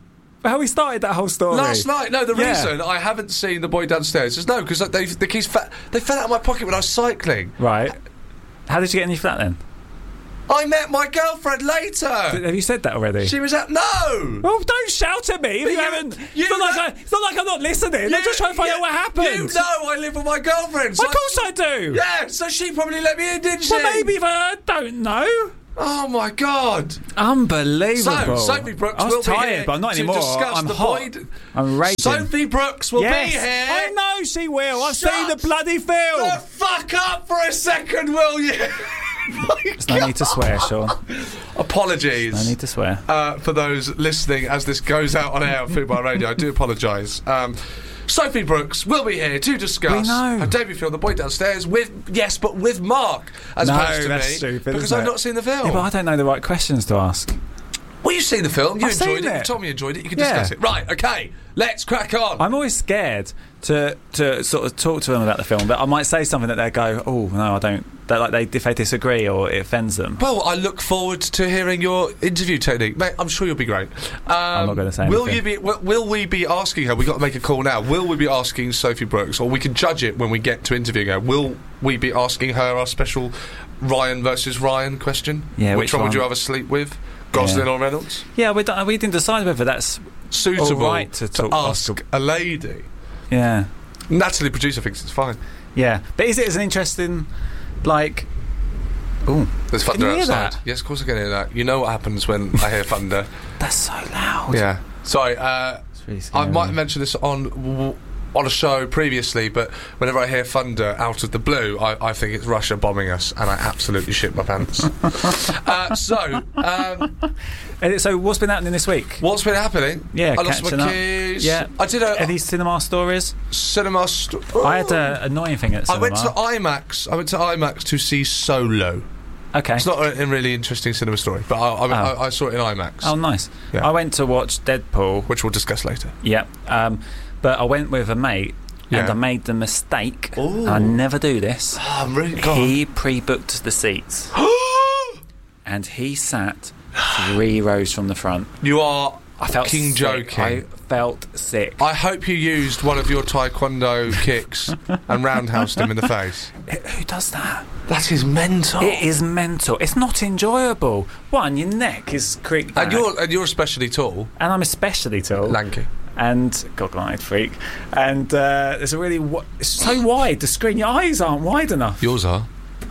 how we started that whole story. Last night. No, the reason I haven't seen The Boy Downstairs is because the keys they fell out of my pocket when I was cycling. Right. How did you get in your flat then? I met my girlfriend later. Have you said that already? She was at... No! Well, don't shout at me if you haven't... It's not like I'm not listening. I'm just trying to find out what happened. You know I live with my girlfriend. So of course I do. Yeah, so she probably let me in, didn't she? Well, maybe, but I don't know. Oh, my God. Unbelievable. So, Sophie Brooks will be tired, here but not anymore. I'm hot. I'm raging. Sophie Brooks will be here. I know she will. I've seen the bloody film. The fuck up for a second, will you? There's no need to swear, Sean. Apologies. No need to swear. For those listening as this goes out on air on Food Bar Radio, I do apologise. Sophie Brooks will be here to discuss her debut film, The Boy Downstairs, with Mark, as opposed to me, stupid, because I've not seen the film. Yeah, but I don't know the right questions to ask. Well, you've seen the film. You I've enjoyed seen it. You told me you enjoyed it. You can discuss it. Right, okay. Let's crack on. I'm always scared to sort of talk to them about the film, but I might say something that they go, oh, no, I don't. If they disagree or it offends them. Well, I look forward to hearing your interview technique. Mate, I'm sure you'll be great. I'm not going to say anything. Will we be asking her? We've got to make a call now. Will we be asking Sophie Brooks, or we can judge it when we get to interviewing her, will we be asking her our special Ryan versus Ryan question? Yeah, which one would you rather sleep with? Gosling or Reynolds? Yeah, we didn't decide whether that's suitable right to ask a lady. Yeah. Natalie, producer, thinks it's fine. Yeah. But is it as an interesting, like... Ooh. There's thunder outside. That? Yes, of course I can hear that. You know what happens when I hear thunder. That's so loud. Yeah. Sorry, it's really scary. I might mention this on a show previously, but whenever I hear thunder out of the blue, I think it's Russia bombing us, and I absolutely shit my pants. So what's been happening this week? What's been happening? Yeah, I lost my keys. Yeah. I did any cinema stories? I had an annoying thing at cinema. I went to IMAX to see Solo. Okay. It's not a really interesting cinema story, but I saw it in IMAX. Oh, nice. Yeah. I went to watch Deadpool, which we'll discuss later. Yeah. But I went with a mate, and I made the mistake. I never do this. Oh, really? He pre-booked the seats, and he sat 3 rows from the front. You are fucking joking. I felt sick. I hope you used one of your taekwondo kicks and roundhoused him in the face. Who does that? That is mental. It is mental. It's not enjoyable. One, your neck is creaked back. And you're especially tall. And I'm especially tall. Lanky. And goggle-eyed freak. And there's a really... it's so wide, the screen. Your eyes aren't wide enough. Yours are.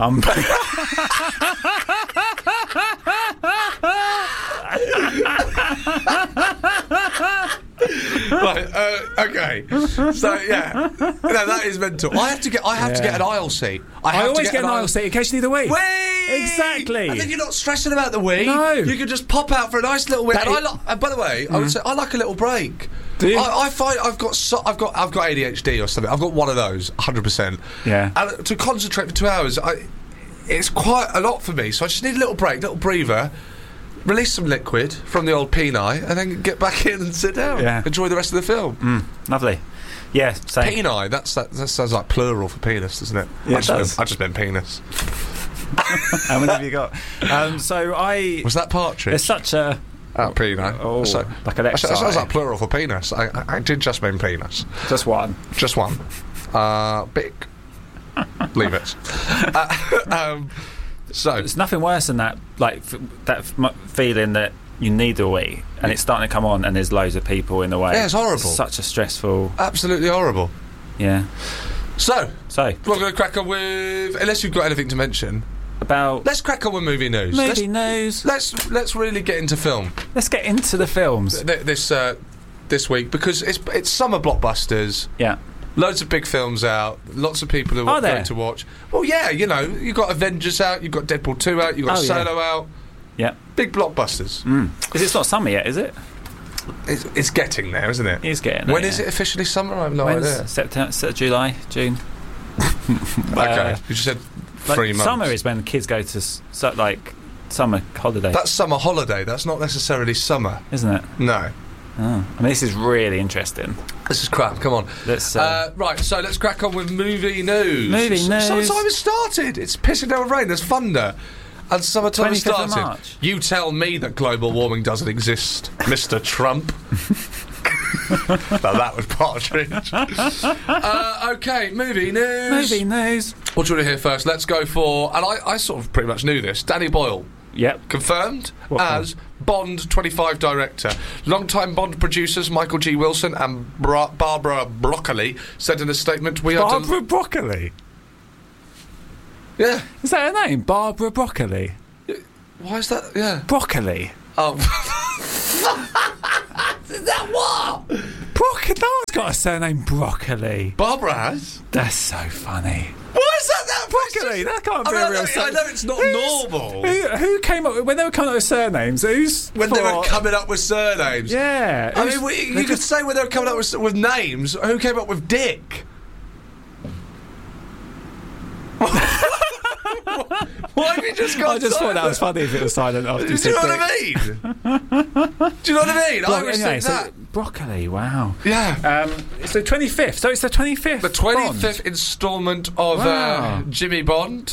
Right, okay. So yeah, no, that is mental. I have to get an aisle seat. I always get an aisle seat in case you need a wee. Wee! Exactly. And then you're not stressing about the wee. No, you can just pop out for a nice little wee. And by the way, I would say I like a little break. Do you? I find I've got ADHD or something. I've got one of those, 100%. Yeah. And to concentrate for 2 hours, it's quite a lot for me. So I just need a little break, little breather. Release some liquid from the old peni and then get back in and sit down. Yeah. Enjoy the rest of the film. Lovely. Yeah, same. Peni, that sounds like plural for penis, doesn't it? Yeah, I just meant penis. How many have you got? Was that partridge? There's such a... peni. Oh, like an That sounds like plural for penis. I did just mean penis. Just one. Just one. Big. Leave it. So there's nothing worse than that, like that feeling that you need a wee and it's starting to come on and there's loads of people in the way. Yeah, it's horrible. It's such a stressful. Absolutely horrible. Yeah. So we're going to crack on with, unless you've got anything to mention about. Let's crack on with movie news. Let's really get into film. Let's get into the films this week, because it's summer blockbusters. Yeah. Loads of big films out. Lots of people who are going to watch. Well, yeah, you know, you've got Avengers out, you've got Deadpool 2 out, you've got Solo out. Yeah. Big blockbusters. Because it's not summer yet, is it? It's getting there, isn't it? It's getting there. When is it officially summer? I have no idea. September, July, June. Okay. You just said 3 months. Summer is when kids go to, summer holiday. That's summer holiday. That's not necessarily summer. Isn't it? No. Oh. I mean, this is really interesting. This is crap. Come on. Right, so let's crack on with movie news. Movie news. Summertime has started. It's pissing down with rain. There's thunder. And summertime has 25th of started. March. You tell me that global warming doesn't exist, Mr. Trump. Now that was partridge. Okay, movie news. Movie news. What do you want to hear first? Let's go for, and I sort of pretty much knew this, Danny Boyle. Yep. Confirmed What as Bond 25 director. Long-time Bond producers Michael G. Wilson and Barbara Broccoli said in a statement, "We are..." Barbara Broccoli? Yeah. Is that her name? Barbara Broccoli? Why is that? Yeah. Broccoli? Oh. Is that what? Broccoli? No one's got a surname Broccoli. Barbara has. That's so funny. Why is that Broccoli? That can't be a real I surname. know it's not normal. Who came up when they were coming up with surnames? When they were coming up with surnames. Yeah. I mean, you could say when they were coming up with names. Who came up with Dick? Why have you just got? I just thought that was funny if it was silent after you Do you said know what I mean? Do you know what I mean? I always anyway, think that. Broccoli, wow. Yeah. It's the 25th. So it's the 25th. The 25th instalment of Wow. Jimmy Bond.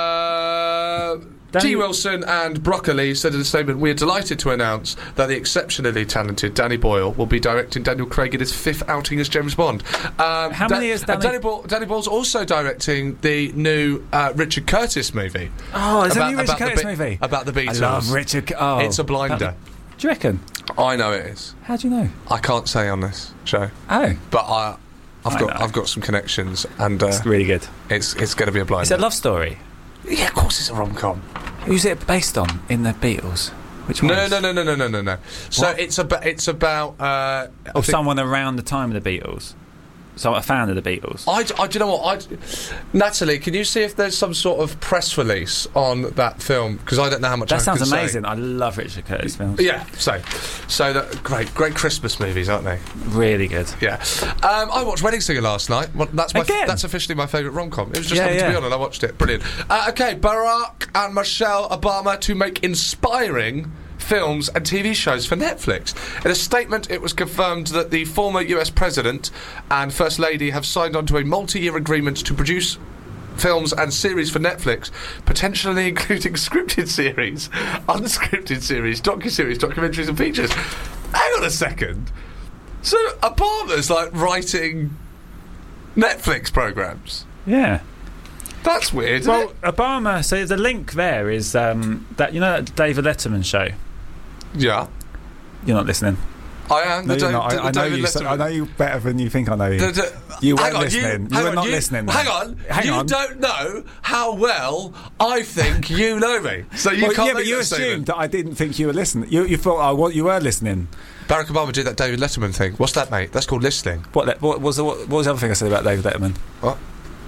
G. Wilson and Broccoli said in a statement, "We are delighted to announce that the exceptionally talented Danny Boyle will be directing Daniel Craig in his 5th outing as James Bond." How many is Danny? Danny Boyle's also directing the new Richard Curtis movie. Oh, is there a new Richard about Curtis movie? About the Beatles. I love Richard. Oh, It's a blinder. Do you reckon? I know it is. How do you know? I can't say on this show, Oh, but I've know. got some connections, and it's really good. it's going to be a blinder. It's a love story. Yeah, of course it's a rom-com. Who's it based on in the Beatles? Which one? No. So it's about Or someone around the time of the Beatles. So a fan of the Beatles. do you know what? Natalie, can you see if there's some sort of press release on that film? Because I don't know how much. That I sounds can amazing. Say. I love Richard Curtis films. Yeah, so that great Christmas movies, aren't they? Really good. Yeah. I watched Wedding Singer last night. Well, that's officially my favourite rom-com. It was just happened to be on, and I watched it. Brilliant. Okay, Barack and Michelle Obama to make inspiring films and TV shows for Netflix. In a statement, it was confirmed that the former US president and First Lady have signed on to a multi-year agreement to produce films and series for Netflix, potentially including scripted series, unscripted series, docuseries, documentaries and features. Hang on a second. So Obama's like writing Netflix programmes? Yeah. That's weird, isn't Well, it? Obama. So the link there is that that David Letterman show. Yeah. You're not listening. I am. No, the you're not. I know David you. Letterman. I know you better than you think I know you. You weren't listening. You were not listening. Hang on. You don't know how well I think you know me. So you can't. Yeah, but you assumed that I didn't think you were listening. You thought you were listening. Barack Obama did that David Letterman thing. What's that, mate? That's called listening. What was the other thing I said about David Letterman? What?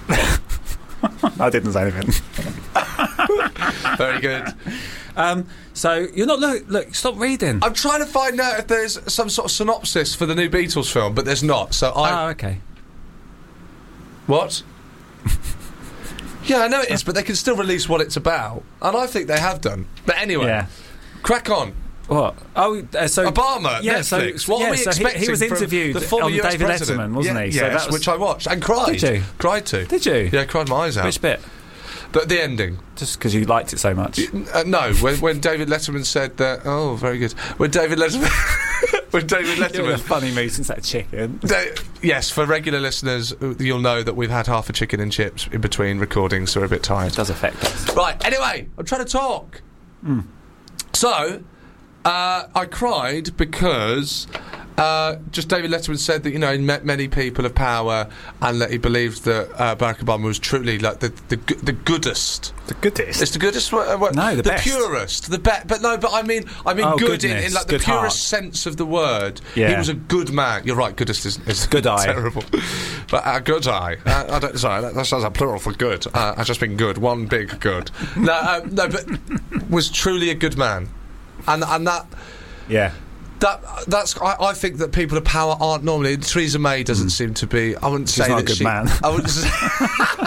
I didn't say anything. Very good. So you're not look. Stop reading. I'm trying to find out if there's some sort of synopsis for the new Beatles film, but there's not. So okay. What? Yeah, I know it is, but they can still release what it's about, and I think they have done. But anyway, crack on. What? Oh, so Obama, yeah, Netflix. So, what are we expecting? He was interviewed from the former on US David president? Letterman, wasn't he? Yeah, So yes, that was, which I watched and cried. Did you? Cried to. Did you? Yeah, I cried my eyes out. Which bit? But the ending. Just because you liked it so much. No, when David Letterman said that. Oh, very good. When David Letterman. You're in a funny mood since that chicken. Yes, for regular listeners, you'll know that we've had half a chicken and chips in between recordings, so we're a bit tired. It does affect us. Right. Anyway, I'm trying to talk. So. I cried because just David Letterman said that, he met many people of power and that he believed that Barack Obama was truly like the goodest. The goodest? It's the goodest? No, the best. Purest. The best. But no, but I mean good in like the good purest heart. sense of the word. Yeah. He was a good man. You're right, goodest is good eye. Terrible. But good eye. Sorry, that sounds a plural for good. I just mean good. One big good. No, but was truly a good man. And that, yeah, that's. I think that people of power aren't normally. Theresa May doesn't seem to be. I wouldn't say not that a good man.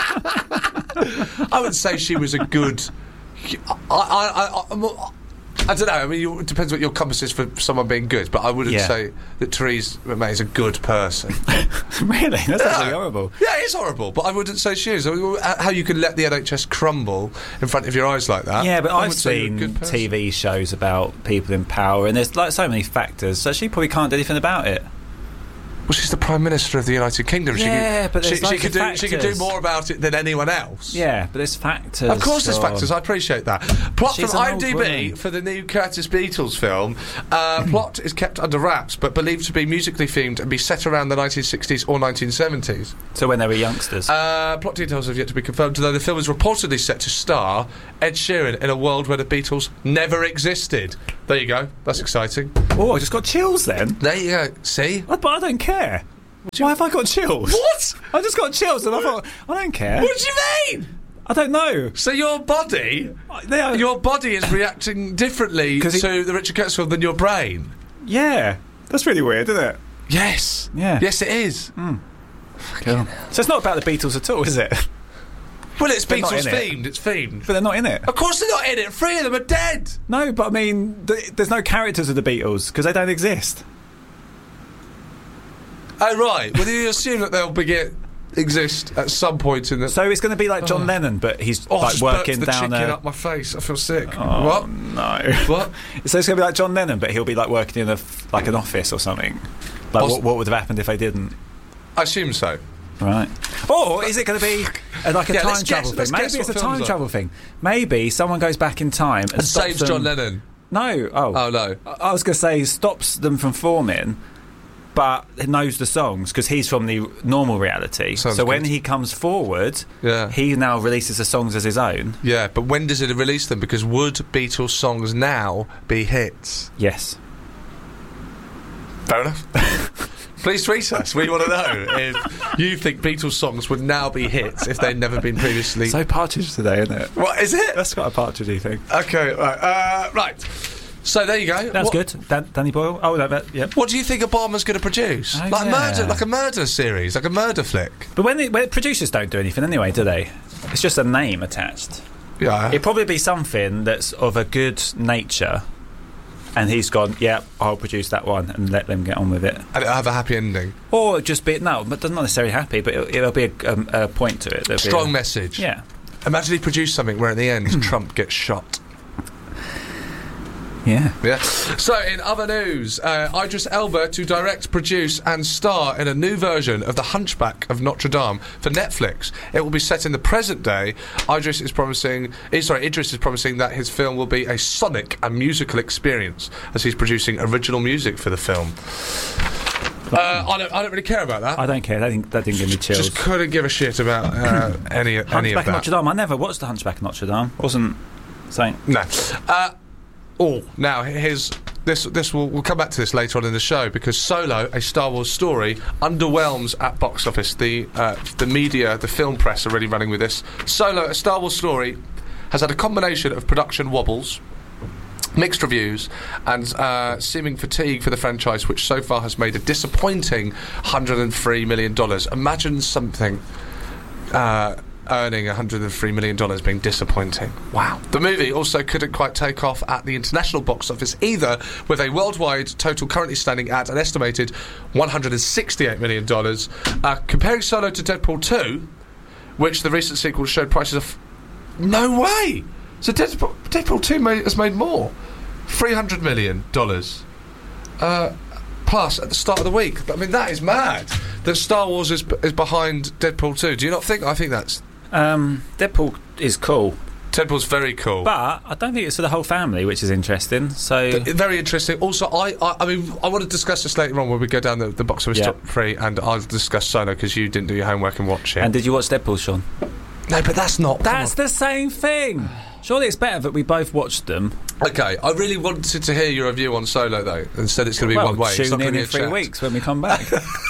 I wouldn't say she was a good. I I don't know. I mean, it depends what your compass is for someone being good, but I wouldn't say that Therese May is a good person. Really? That's actually horrible. Yeah, it's horrible, but I wouldn't say she is. I mean, how you can let the NHS crumble in front of your eyes like that? Yeah, but I I've would say you're a seen good person. TV shows about people in power, and there's like so many factors, so she probably can't do anything about it. Well, she's the Prime Minister of the United Kingdom. Yeah, but there's she loads could of do. She could do more about it than anyone else. Yeah, but there's factors. Of course, there's Sean. factors. I appreciate that. Plot She's from an old IMDb woman. for the new Curtis Beatles film. Plot is kept under wraps, but believed to be musically themed and be set around the 1960s or 1970s. So when they were youngsters. Plot details have yet to be confirmed, though the film is reportedly set to star Ed Sheeran in a world where the Beatles never existed. There you go. That's exciting. Oh, I just got chills then. There you go. See? But I don't care. Why have I got chills? What? I just got chills and I thought, I don't care. What do you mean? I don't know. So your body is reacting differently to the Richard Curtis film than your brain? Yeah. That's really weird, isn't it? Yes. Yeah. Yes, it is. Cool. So it's not about the Beatles at all, is it? Well, it's They're not Beatles in it. themed. It's themed. But they're not in it. Of course they're not in it. 3 of them are dead. No, but I mean, there's no characters of the Beatles because they don't exist. Oh, right. Well, you assume that they'll exist at some point in the... So it's going to be like John Lennon, but he's I like just working burped the down chicken a... up my face. I feel sick. Oh, What? no. What? So it's going to be like John Lennon, but he'll be like working in like an office or something. Like what would have happened if they didn't? I assume so. Right. Or is it going to be like a Yeah, time let's travel guess thing? Maybe what it's a films time are. travel thing. Maybe someone goes back in time and stops Saves them. John Lennon. No. Oh. Oh, no. I was going to say stops them from forming, but knows the songs because he's from the normal reality. Sounds so when good. he comes forward, Yeah. he now releases the songs as his own. Yeah, but when does it release them? Because would Beatles songs now be hits? Yes. Fair enough. Please tweet us. We want to know if you think Beatles songs would now be hits if they'd never been previously... So Partridge today, isn't it? What, is it? That's quite a Partridge thing. Okay, right. Right. So there you go. That's What- good. Danny Boyle. Oh, yeah. What do you think Obama's going to produce? Oh, like yeah. a murder series, like a murder flick. But when producers don't do anything anyway, do they? It's just a name attached. Yeah. It'd probably be something that's of a good nature, and he's gone, yeah, I'll produce that one and let them get on with it. And it'll have a happy ending. Or just be, no, but not necessarily happy, but it'll be a point to it. There'll be Strong message. Yeah. Imagine he produced something where at the end Trump gets shot. Yeah. Yeah. So, in other news, Idris Elba to direct, produce, and star in a new version of The Hunchback of Notre Dame for Netflix. It will be set in the present day. Idris is promising that his film will be a sonic and musical experience as he's producing original music for the film. I don't really care about that. I don't care. That didn't give me chills. Just couldn't give a shit about any of Hunchback of that. Notre Dame. I never watched The Hunchback of Notre Dame. Wasn't saying. No. Now we'll come back to this later on in the show because Solo, a Star Wars story, underwhelms at box office. The media, the film press are really running with this. Solo, a Star Wars story, has had a combination of production wobbles, mixed reviews, and seeming fatigue for the franchise, which so far has made a disappointing $103 million. Imagine something earning $103 million being disappointing. Wow. The movie also couldn't quite take off at the international box office either, with a worldwide total currently standing at an estimated $168 million. Comparing Solo to Deadpool 2, which the recent sequel showed prices of... No way! So Deadpool 2 has made more. $300 million. Plus, at the start of the week. I mean, that is mad that Star Wars is behind Deadpool 2. Do you not think? I think that's... Deadpool is cool. Deadpool's very cool. But I don't think it's for the whole family, which is interesting. So Very interesting. Also, I mean, I want to discuss this later on when we go down the box office top 3, and I'll discuss Solo because you didn't do your homework and watch it. And did you watch Deadpool, Sean? No, but that's not... That's the same thing. Surely it's better that we both watched them. Okay, I really wanted to hear your review on Solo, though. Instead, it's going to be one way. It's not Tune going in to be a 3 chat. weeks when we come back.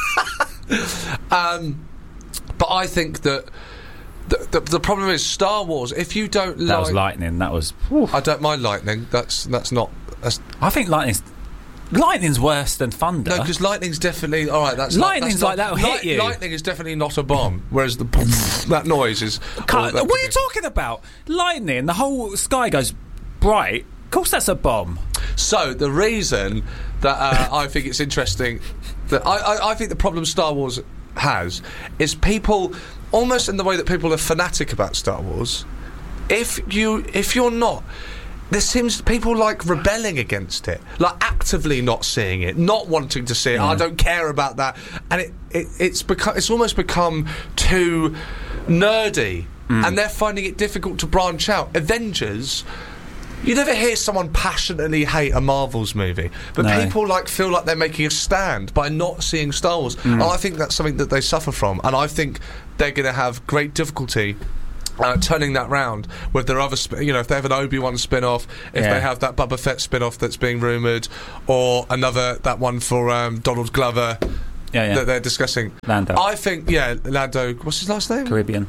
But I think that the problem is Star Wars. If you don't That was lightning. That was... I don't mind lightning. That's not... I think lightning's worse than thunder. No, because lightning's definitely... All right, that's Lightning's not, like that'll hit you. Lightning is definitely not a bomb, whereas the... that noise is... What are you talking about? Lightning, the whole sky goes bright, course that's a bomb. So the reason that I think it's interesting, that I think the problem Star Wars has is people, almost in the way that people are fanatic about Star Wars, if you're not, there seems people like rebelling against it, like actively not seeing it, not wanting to see it. I don't care about that, and it's almost become too nerdy, and they're finding it difficult to branch out. Avengers, you never hear someone passionately hate a Marvel's movie, but people feel like they're making a stand by not seeing Star Wars. And I think that's something that they suffer from, and I think they're going to have great difficulty turning that round with their other, if they have an Obi-Wan spin-off, if they have that Boba Fett spin-off that's being rumoured, or that one for Donald Glover that they're discussing. Lando. I think, Lando, what's his last name? Caribbean.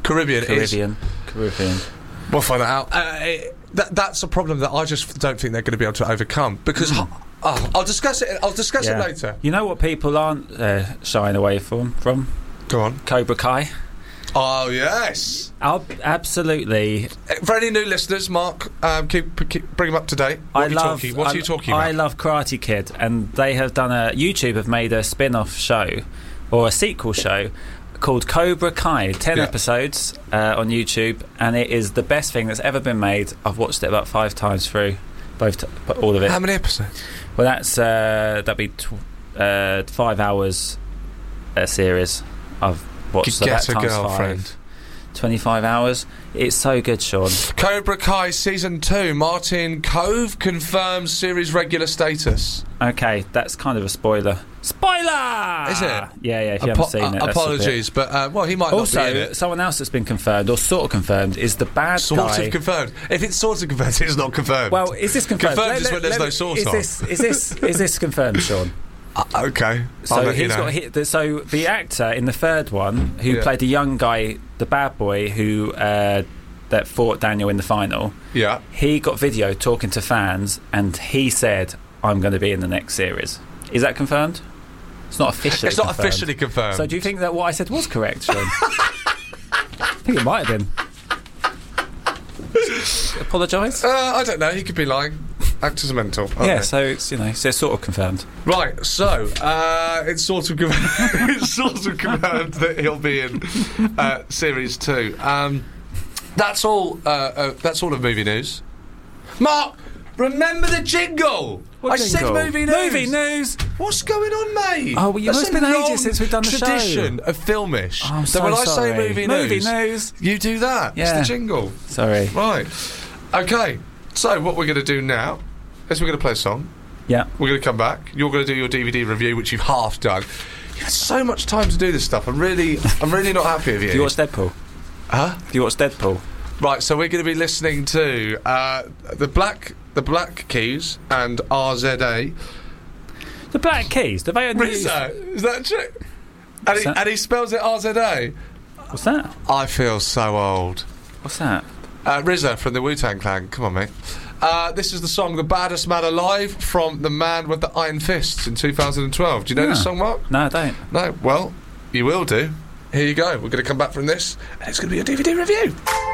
We'll find that out. That's a problem that I just don't think they're going to be able to overcome, because I'll discuss it later. You know what people aren't shying away from? Go on. Cobra Kai. Oh, yes. Absolutely. For any new listeners, Mark, keep bring them up to date. What are you talking about? I love Karate Kid, and they have done YouTube have made a spin-off show, or a sequel show, called Cobra Kai. 10 episodes on YouTube, and it is the best thing that's ever been made. I've watched it about 5 times through, all of it. How many episodes? Well, that'd be 5 hours a series. I've watched Get a times girlfriend. 5, 25 hours. It's so good, Sean. Cobra Kai Season 2. Martin Kove confirms series regular status. Okay, that's kind of a spoiler. Spoiler! Is it? Yeah, if you haven't seen it. Apologies, but he might also, not be in it. Someone else that's been confirmed, or sort of confirmed, is the bad guy. Sort of confirmed. If it's sort of confirmed, it's not confirmed. Well, is this confirmed? Confirmed is when there's no source on. Is this confirmed, Sean? Okay. So so the actor in the third one, who played the young guy, the bad boy, who that fought Daniel in the final. Yeah. He got video talking to fans, and he said, "I'm going to be in the next series." Is that confirmed? It's not officially. It's not officially confirmed. So do you think that what I said was correct, Sean? I think it might have been. Apologise? I don't know. He could be lying. Actors are mental. Yeah, so it's so it's sort of confirmed. Right, so it's sort of it's sort of confirmed that he'll be in series 2. That's all. That's all of movie news. Mark, remember the jingle? What jingle? Said movie news. Movie news. What's going on, mate? Oh, well, it's been ages since we've done the show. Tradition of Filmish. Oh, I'm so when sorry. I say movie news, you do that. Yeah. It's the jingle. Sorry. Right. Okay. So what we're going to do now is we're going to play a song. Yeah. We're going to come back. You're going to do your DVD review, which you've half done. You had so much time to do this stuff. I'm really not happy with you. Do you watch Deadpool? Huh? Do you watch Deadpool? Right. So we're going to be listening to the Black Keys and RZA. The Black Keys. Is that true? And he spells it RZA. What's that? I feel so old. What's that? RZA from the Wu-Tang Clan. Come on, mate. This is the song The Baddest Man Alive from The Man with the Iron Fists in 2012. Do you know this song, Mark? No, I don't. No? Well, you will do. Here you go. We're going to come back from this, and it's going to be a DVD review.